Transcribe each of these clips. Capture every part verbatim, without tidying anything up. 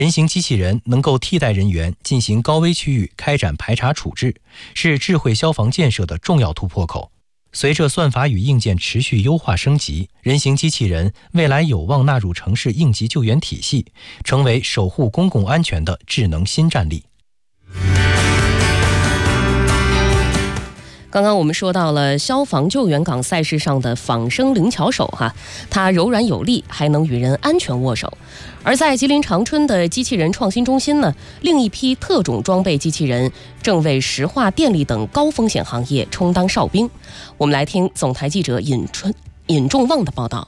人形机器人能够替代人员进行高危区域开展排查处置，是智慧消防建设的重要突破口。随着算法与硬件持续优化升级，人形机器人未来有望纳入城市应急救援体系，成为守护公共安全的智能新战力。 刚刚我们说到了消防救援岗赛事上的仿生灵巧手哈，它柔软有力，还能与人安全握手。而在吉林长春的机器人创新中心呢，另一批特种装备机器人正为石化、电力等高风险行业充当哨兵。我们来听总台记者尹春尹仲旺的报道。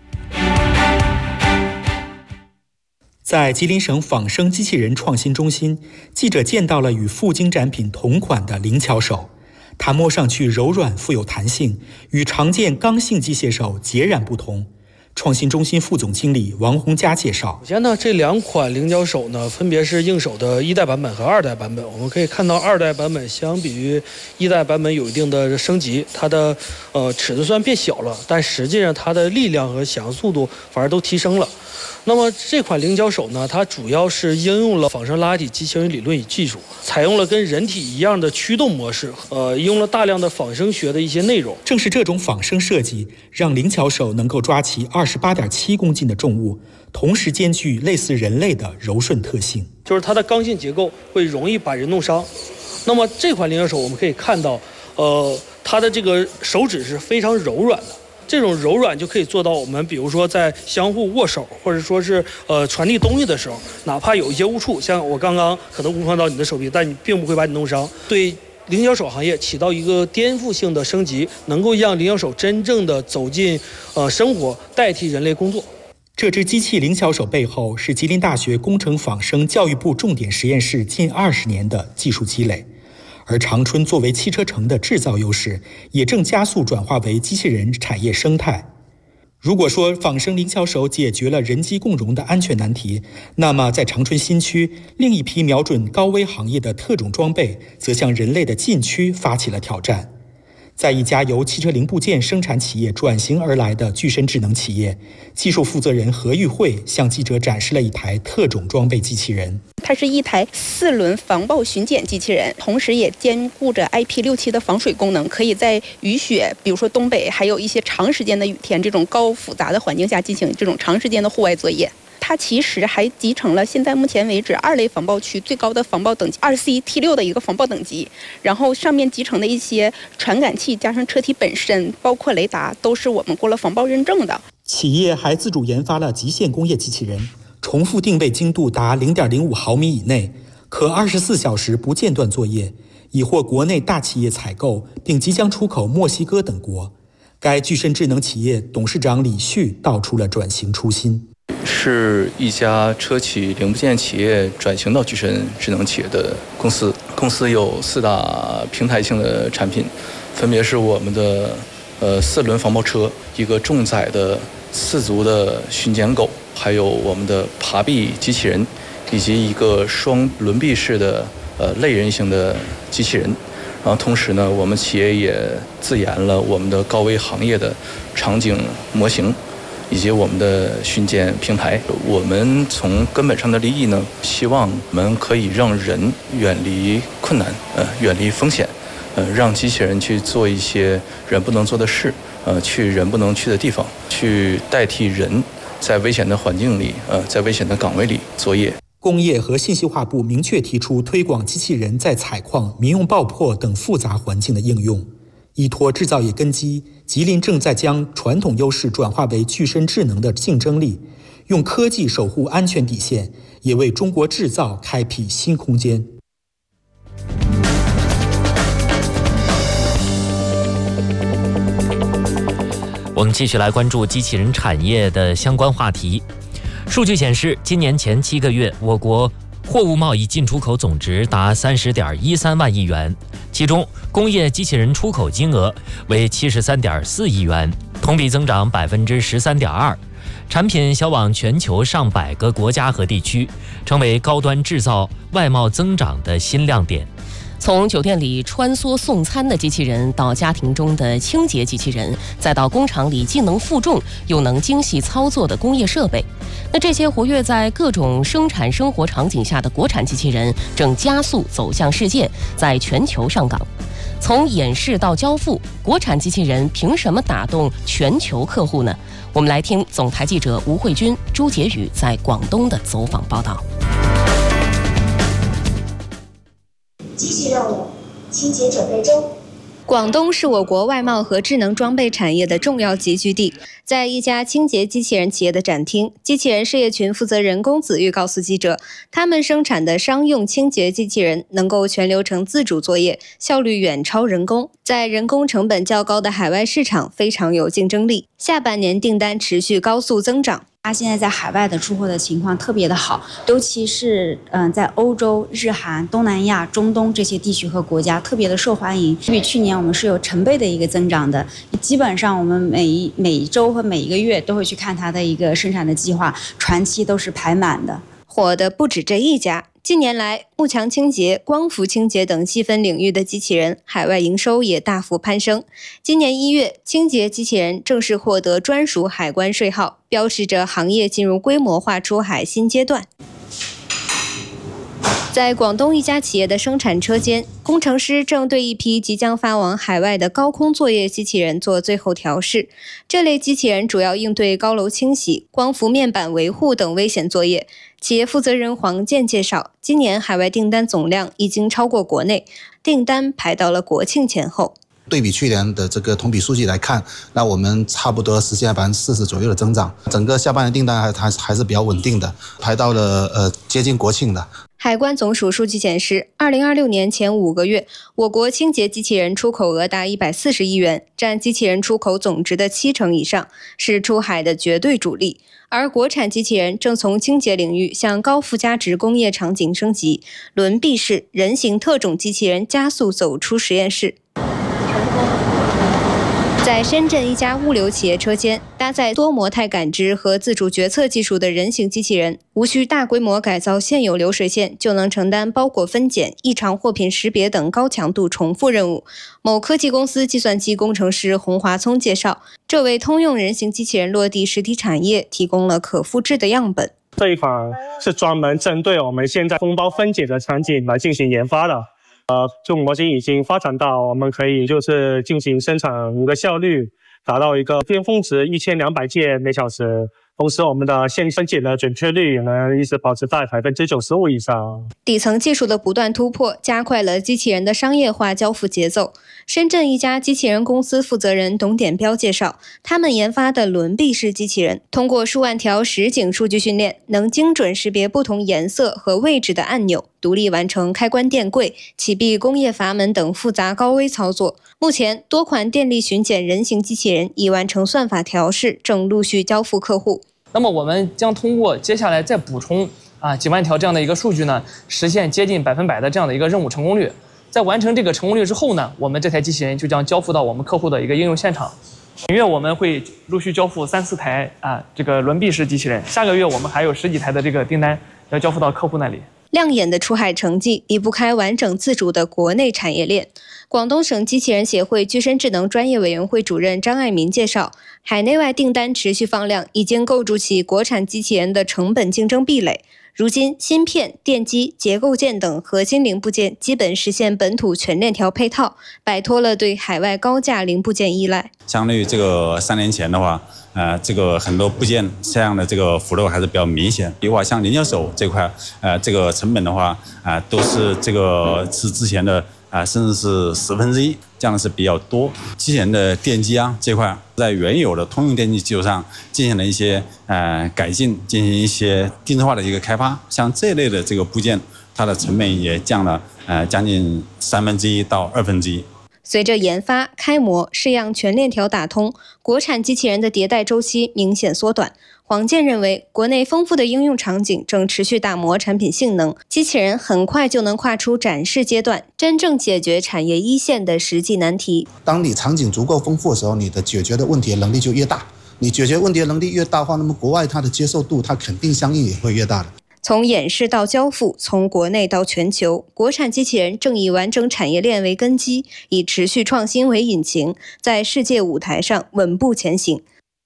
在吉林省仿生机器人创新中心，记者见到了与赴京展品同款的灵巧手。它摸上去柔软富有弹性，与常见刚性机械手截然不同。创新中心副总经理王洪佳介绍， 首先呢，这两款灵巧手呢，分别是硬手的一代版本和二代版本。我们可以看到，二代版本相比于一代版本有一定的升级，它的呃尺寸虽然变小了，但实际上它的力量和响应速度反而都提升了。那么这款灵巧手呢，它主要是应用了仿生拉体机器人理论与技术，采用了跟人体一样的驱动模式，呃，应用了大量的仿生学的一些内容。 正是这种仿生设计，让灵巧手能够抓起二十八点七公斤的重物，同时兼具类似人类的柔顺特性。 就是它的刚性结构会容易把人弄伤。那么这款灵巧手我们可以看到，呃，它的这个手指是非常柔软的。这种柔软就可以做到我们比如说在相互握手，或者说是呃传递东西的时候，哪怕有一些误触，像我刚刚可能误碰到你的手臂，但你并不会把你弄伤。对灵巧手行业起到一个颠覆性的升级，能够让灵巧手真正的走进呃生活，代替人类工作。 这只机器灵巧手背后是吉林大学工程仿生教育部重点实验室近二十年的技术积累。而长春作为汽车城的制造优势，也正加速转化为机器人产业生态。如果说仿生灵巧手解决了人机共融的安全难题，那么在长春新区，另一批瞄准高危行业的特种装备，则向人类的禁区发起了挑战。在一家由汽车零部件生产企业转型而来的具身智能企业，技术负责人何玉慧向记者展示了一台特种装备机器人。 它是一台四轮防爆巡检机器人，同时也兼顾着 I P 六七 的防水功能，可以在雨雪，比如说东北还有一些长时间的雨天这种高复杂的环境下进行这种长时间的户外作业。它其实还集成了现在目前为止二类防爆区最高的防爆等级 二 C T 六 的一个防爆等级，然后上面集成的一些传感器加上车体本身，包括雷达，都是我们过了防爆认证的。 企业还自主研发了极限工业机器人，重复定位精度达 零点零五毫米以内，可二十四小时不间断作业，已获国内大企业采购，并即将出口墨西哥等国。该具身智能企业董事长李旭道出了转型初心， 是一家车企零部件企业转型到具身智能企业的公司。公司有四大平台性的产品，分别是我们的呃四轮防爆车，一个重载的四足的巡检狗，还有我们的爬壁机器人，以及一个双轮臂式的呃类人型的机器人。然后同时呢，我们企业也自研了我们的高危行业的场景模型，以及我们的巡检平台。我们从根本上的利益呢，希望我们可以让人远离困难，呃，远离风险，呃，让机器人去做一些人不能做的事，呃，去人不能去的地方，去代替人在危险的环境里，呃，在危险的岗位里作业。 工业和信息化部明确提出推广机器人在采矿、民用爆破等复杂环境的应用。依托制造业根基，吉林正在将传统优势转化为具身智能的竞争力，用科技守护安全底线，也为中国制造开辟新空间。 我们继续来关注机器人产业的相关话题。数据显示，今年前七个月，我国货物贸易进出口总值达三十点一三万亿元，其中工业机器人出口金额为七十三点四亿元，同比增长百分之十三点二。产品销往全球上百个国家和地区，成为高端制造外贸增长的新亮点。 从酒店里穿梭送餐的机器人，到家庭中的清洁机器人，再到工厂里既能负重又能精细操作的工业设备，那这些活跃在各种生产生活场景下的国产机器人，正加速走向世界，在全球上岗。从演示到交付，国产机器人凭什么打动全球客户呢？我们来听总台记者吴慧君、朱杰宇在广东的走访报道。 继续任务，清洁准备中。 广东是我国外贸和智能装备产业的重要集聚地。在一家清洁机器人企业的展厅，机器人事业群负责人龚子玉告诉记者，他们生产的商用清洁机器人能够全流程自主作业，效率远超人工，在人工成本较高的海外市场非常有竞争力。下半年订单持续高速增长。 它现在在海外的出货的情况特别的好，尤其是嗯、呃，在欧洲、日韩、东南亚、中东这些地区和国家特别的受欢迎。比去年我们是有成倍的一个增长的，基本上我们每一每一周和每一个月都会去看它的一个生产的计划，船期都是排满的。 火的不止这一家。近年来，幕墙清洁、光伏清洁等细分领域的机器人海外营收也大幅攀升。今年一月，清洁机器人正式获得专属海关税号，标示着行业进入规模化出海新阶段。在广东一家企业的生产车间，工程师正对一批即将发往海外的高空作业机器人做最后调试。这类机器人主要应对高楼清洗、光伏面板维护等危险作业。企业负责人黄健介绍，今年海外订单总量已经超过国内，订单排到了国庆前后。 对比去年的这个同比数据来看，那我们差不多实现了百分之四十左右的增长，整个下半年订单还还还是比较稳定的，排到了呃接近国庆的。 海关总署数据显示，二零二六年前五个月，我国清洁机器人出口额达一百四十亿元，占机器人出口总值的七成以上，是出海的绝对主力。而国产机器人正从清洁领域向高附加值工业场景升级，轮臂式人形特种机器人加速走出实验室。在深圳一家物流企业车间，搭载多模态感知和自主决策技术的人形机器人，无需大规模改造现有流水线，就能承担包裹分拣、异常货品识别等高强度重复任务。某科技公司计算机工程师洪华聪介绍，这为通用人形机器人落地实体产业提供了可复制的样本。 这一款是专门针对我们现在封包分解的场景来进行研发的。呃，这种模型已经发展到我们可以就是进行生产的效率达到一个巅峰值一千两百件每小时，同时我们的线分解的准确率能一直保持在百分之九十五以上。 底层技术的不断突破，加快了机器人的商业化交付节奏。深圳一家机器人公司负责人董典彪介绍，他们研发的轮臂式机器人，通过数万条实景数据训练，能精准识别不同颜色和位置的按钮，独立完成开关电柜、启闭工业阀门等复杂高危操作。目前，多款电力巡检人形机器人已完成算法调试，正陆续交付客户。 那么我们将通过接下来再补充啊几万条这样的一个数据呢，实现接近百分百的这样的一个任务成功率。在完成这个成功率之后呢，我们这台机器人就将交付到我们客户的一个应用现场。本月我们会陆续交付三四台啊这个轮臂式机器人，下个月我们还有十几台的这个订单要交付到客户那里。 亮眼的出海成绩离不开完整自主的国内产业链。广东省机器人协会具身智能专业委员会主任张爱民介绍，海内外订单持续放量，已经构筑起国产机器人的成本竞争壁垒。如今，芯片、电机、结构件等核心零部件基本实现本土全链条配套，摆脱了对海外高价零部件依赖。 相对于这个三年前的话，呃，这个很多部件这样的这个幅度还是比较明显。比如话像菱角手这块，呃，这个成本的话，啊、呃，都是这个是之前的啊、呃，甚至是十分之一，这样的是比较多。机器人的电机啊这块，在原有的通用电机基础上进行了一些呃改进，进行一些定制化的一个开发。像这类的这个部件，它的成本也降了呃将近三分之一到二分之一。 随着研发、开模、试样全链条打通，国产机器人的迭代周期明显缩短。黄健认为，国内丰富的应用场景正持续打磨产品性能，机器人很快就能跨出展示阶段，真正解决产业一线的实际难题。 当你场景足够丰富的时候，你的解决的问题的能力就越大。你解决问题的能力越大的话，那么国外它的接受度，它肯定相应也会越大的。 从演示到交付，从国内到全球，国产机器人正以完整产业链为根基，以持续创新为引擎，在世界舞台上稳步前行。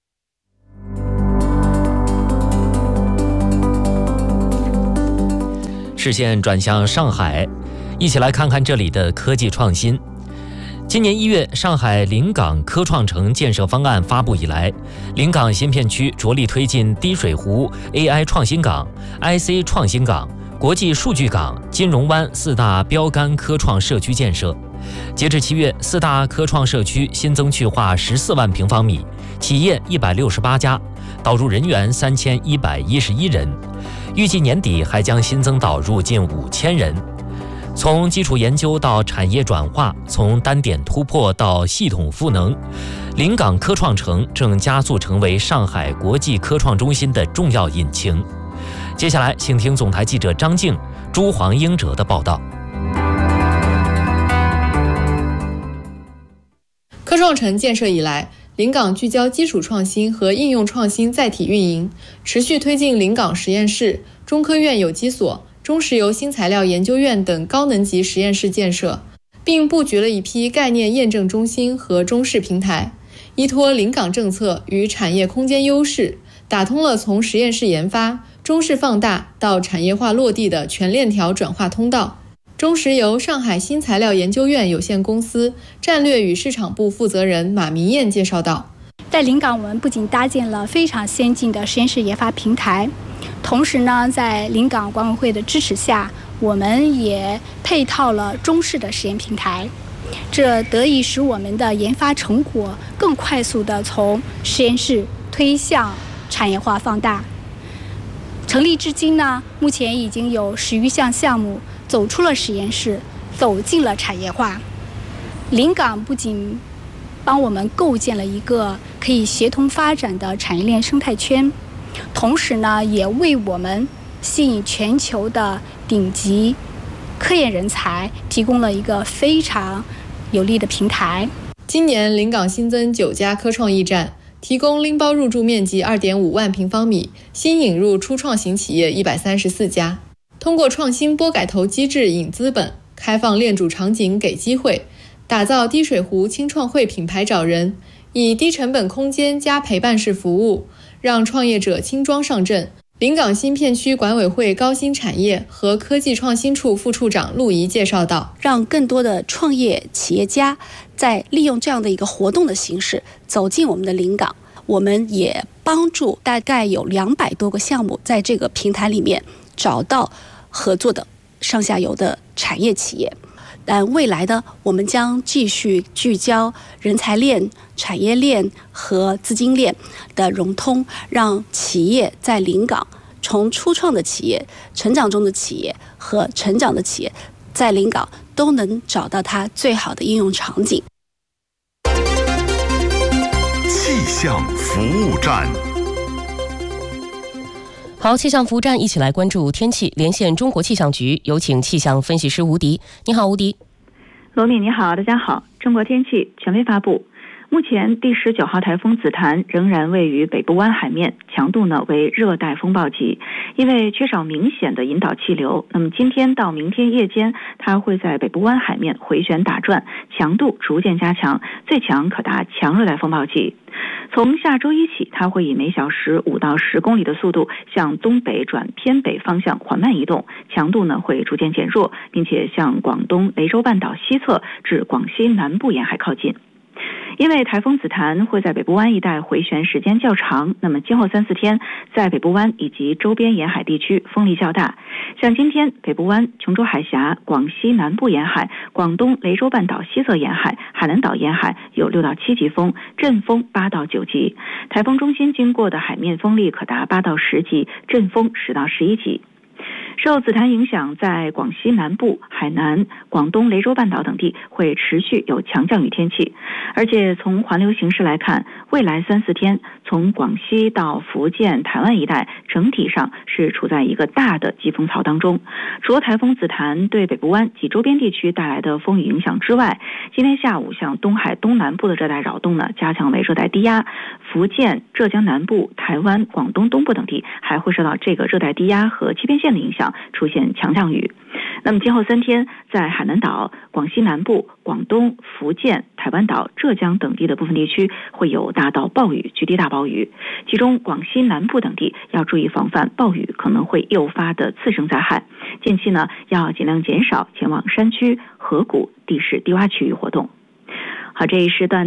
视线转向上海，一起来看看这里的科技创新。今年一月，上海临港科创城建设方案发布以来，临港新片区着力推进滴水湖 A I 创新港、I C 创新港、国际数据港、金融湾四大标杆科创社区建设。截至七月，四大科创社区新增去化十四万平方米，企业一百六十八家，导入人员三千一百一十一人，预计年底还将新增导入近五千人。从基础研究到产业转化，从单点突破到系统赋能，临港科创城正加速成为上海国际科创中心的重要引擎。接下来，请听总台记者张静、朱黄英哲的报道。 科创城建设以来，临港聚焦基础创新和应用创新载体运营，持续推进临港实验室、中科院有机所、中石油新材料研究院等高能级实验室建设，并布局了一批概念验证中心和中试平台，依托临港政策与产业空间优势，打通了从实验室研发、中试放大到产业化落地的全链条转化通道。中石油上海新材料研究院有限公司战略与市场部负责人马明艳介绍道， 在临港，我们不仅搭建了非常先进的实验室研发平台，同时呢，在临港管委会的支持下，我们也配套了中试的实验平台，这得以使我们的研发成果更快速地从实验室推向产业化放大。成立至今呢，目前已经有十余项项目走出了实验室，走进了产业化。临港不仅帮我们构建了一个可以协同发展的产业链生态圈，同时呢，也为我们吸引全球的顶级科研人才提供了一个非常有利的平台。 今年临港新增九家科创驿站，提供拎包入驻面积 二点五万平方米，新引入初创型企业一百三十四家。通过创新拨改投机制引资本，开放链主场景给机会，打造滴水湖青创会品牌找人，以低成本空间加陪伴式服务，让创业者轻装上阵。临港新片区管委会高新产业和科技创新处副处长陆怡介绍道， 让更多的创业企业家在利用这样的一个活动的形式走进我们的临港，我们也帮助大概有两百多个项目在这个平台里面找到合作的上下游的产业企业。但未来的我们将继续聚焦人才链、产业链和资金链的融通，让企业在临港，从初创的企业、成长中的企业和成长的企业，在临港都能找到它最好的应用场景。 气象服务站。 好，气象服务站一起来关注天气，连线中国气象局，有请气象分析师吴迪。你好，吴迪。 罗敏，你好，大家好。中国天气权威发布，目前第十九号台风紫檀仍然位于北部湾海面，强度呢为热带风暴级，因为缺少明显的引导气流，那么今天到明天夜间，它会在北部湾海面回旋打转，强度逐渐加强，最强可达强热带风暴级。从下周一起，它会以每小时五到十公里的速度向东北转偏北方向缓慢移动，强度呢会逐渐减弱，并且向广东雷州半岛西侧至广西南部沿海靠近。因为台风紫檀会在北部湾一带回旋时间较长，那么今后三四天在北部湾以及周边沿海地区风力较大，像今天北部湾、琼州海峡、广西南部沿海、广东雷州半岛西侧沿海、海南岛沿海有六到七级风，阵风八到九级，台风中心经过的海面风力可达八到十级，阵风十到十一级。受受紫檀影响，在广西南部、海南、广东雷州半岛等地会持续有强降雨天气，而且从环流形势来看，未来三四天从广西到福建、台湾一带整体上是处在一个大的季风槽当中。除了台风紫檀对北部湾及周边地区带来的风雨影响之外，今天下午向东海东南部的热带扰动呢加强为热带低压，福建、浙江南部、台湾、广东东部等地还会受到这个热带低压和欺边线的影响，出现强降雨。那么今后三天，在海南岛、广西南部、广东、福建、台湾岛、浙江等地的部分地区会有大到暴雨、局地大暴雨，其中广西南部等地要注意防范暴雨可能会诱发的次生灾害。近期呢，要尽量减少前往山区、河谷、地势低洼区域活动。好，这一时段